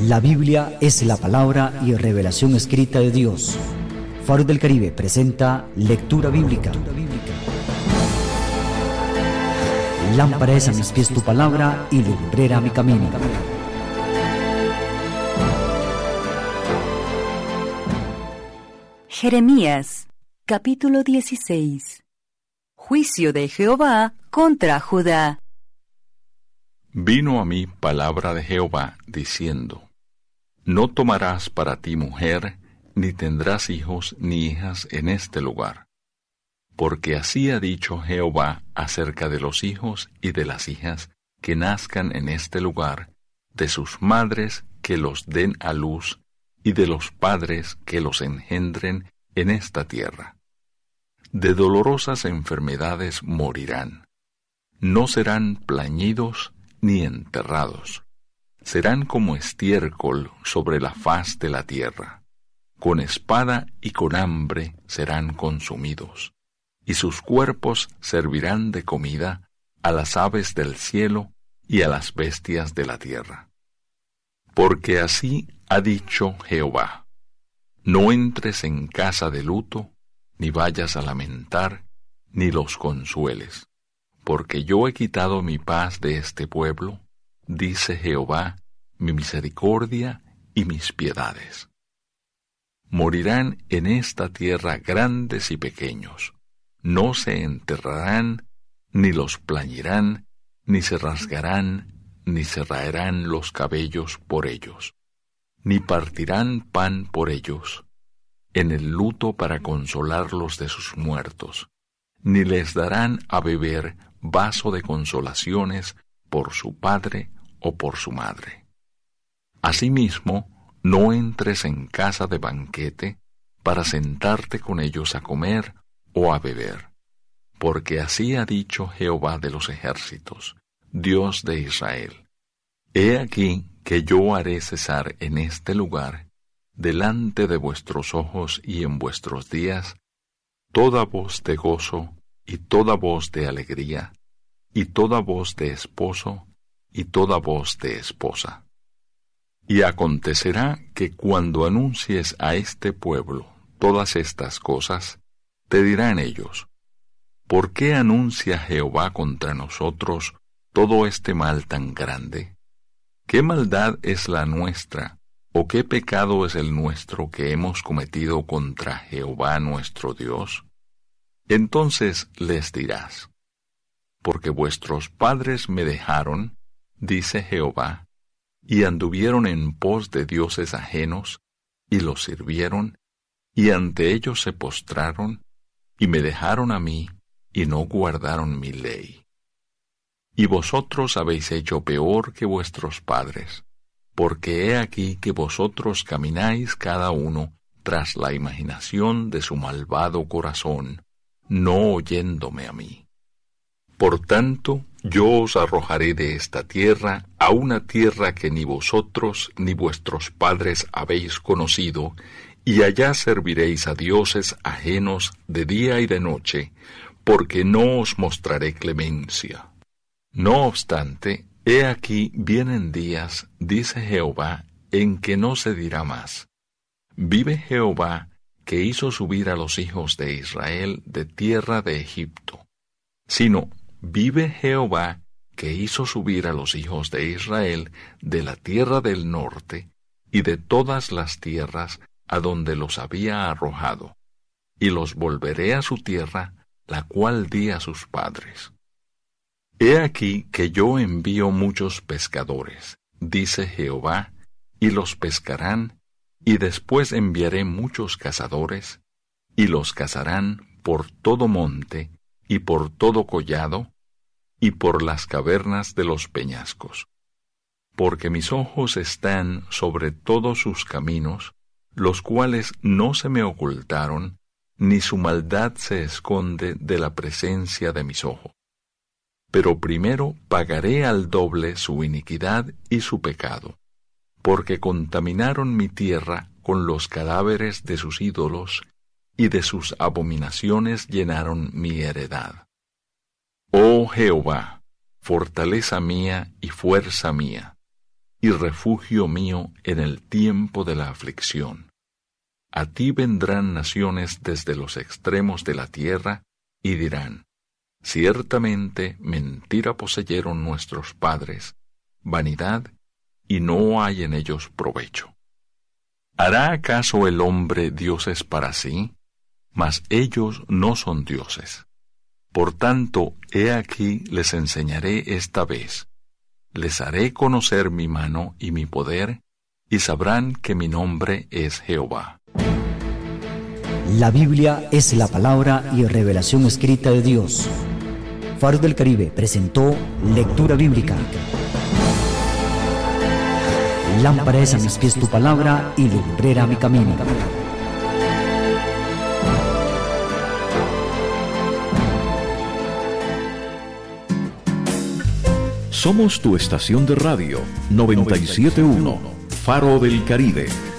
La Biblia es la palabra y revelación escrita de Dios. Faro del Caribe presenta Lectura Bíblica. Lámpara es a mis pies tu palabra y lumbrera a mi camino. Jeremías, capítulo 16. Juicio de Jehová contra Judá. Vino a mí palabra de Jehová, diciendo: No tomarás para ti mujer, ni tendrás hijos ni hijas en este lugar. Porque así ha dicho Jehová acerca de los hijos y de las hijas que nazcan en este lugar, de sus madres que los den a luz, y de los padres que los engendren en esta tierra. De dolorosas enfermedades morirán. No serán plañidos ni enterrados. Serán como estiércol sobre la faz de la tierra. Con espada y con hambre serán consumidos, y sus cuerpos servirán de comida a las aves del cielo y a las bestias de la tierra. Porque así ha dicho Jehová: No entres en casa de luto, ni vayas a lamentar, ni los consueles. Porque yo he quitado mi paz de este pueblo, dice Jehová, mi misericordia y mis piedades. Morirán en esta tierra grandes y pequeños, no se enterrarán, ni los plañirán, ni se rasgarán, ni se raerán los cabellos por ellos, ni partirán pan por ellos, en el luto para consolarlos de sus muertos, ni les darán a beber vaso de consolaciones por su padre o por su madre. Asimismo, no entres en casa de banquete para sentarte con ellos a comer o a beber, porque así ha dicho Jehová de los ejércitos, Dios de Israel: He aquí que yo haré cesar en este lugar, delante de vuestros ojos y en vuestros días, toda voz de gozo y toda voz de alegría, y toda voz de esposo y toda voz de esposa. Y acontecerá que cuando anuncies a este pueblo todas estas cosas, te dirán ellos: ¿Por qué anuncia Jehová contra nosotros todo este mal tan grande? ¿Qué maldad es la nuestra, o qué pecado es el nuestro que hemos cometido contra Jehová nuestro Dios? Entonces les dirás: Porque vuestros padres me dejaron, dice Jehová, y anduvieron en pos de dioses ajenos, y los sirvieron, y ante ellos se postraron, y me dejaron a mí, y no guardaron mi ley. Y vosotros habéis hecho peor que vuestros padres, porque he aquí que vosotros camináis cada uno tras la imaginación de su malvado corazón, no oyéndome a mí. Por tanto, yo os arrojaré de esta tierra a una tierra que ni vosotros ni vuestros padres habéis conocido, y allá serviréis a dioses ajenos de día y de noche, porque no os mostraré clemencia. No obstante, he aquí vienen días, dice Jehová, en que no se dirá más: Vive Jehová, que hizo subir a los hijos de Israel de tierra de Egipto, sino: Vive Jehová, que hizo subir a los hijos de Israel de la tierra del norte y de todas las tierras a donde los había arrojado, y los volveré a su tierra, la cual di a sus padres. He aquí que yo envío muchos pescadores, dice Jehová, y los pescarán, y después enviaré muchos cazadores, y los cazarán por todo monte, y por todo collado, y por las cavernas de los peñascos. Porque mis ojos están sobre todos sus caminos, los cuales no se me ocultaron, ni su maldad se esconde de la presencia de mis ojos. Pero primero pagaré al doble su iniquidad y su pecado, porque contaminaron mi tierra con los cadáveres de sus ídolos, y de sus abominaciones llenaron mi heredad. Oh Jehová, fortaleza mía y fuerza mía, y refugio mío en el tiempo de la aflicción. A ti vendrán naciones desde los extremos de la tierra, y dirán: ciertamente mentira poseyeron nuestros padres, vanidad, y no hay en ellos provecho. ¿Hará acaso el hombre dioses para sí? Mas ellos no son dioses. Por tanto, he aquí les enseñaré esta vez. Les haré conocer mi mano y mi poder, y sabrán que mi nombre es Jehová. La Biblia es la palabra y revelación escrita de Dios. Faro del Caribe presentó Lectura Bíblica. Lámpara es a mis pies tu palabra y lumbrera mi camino. Somos tu estación de radio 97.1, Faro del Caribe.